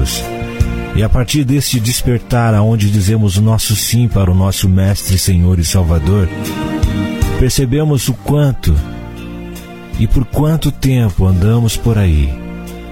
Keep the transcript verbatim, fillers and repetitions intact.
Jesus. E a partir deste despertar, aonde dizemos o nosso sim para o nosso Mestre, Senhor e Salvador, percebemos o quanto e por quanto tempo andamos por aí,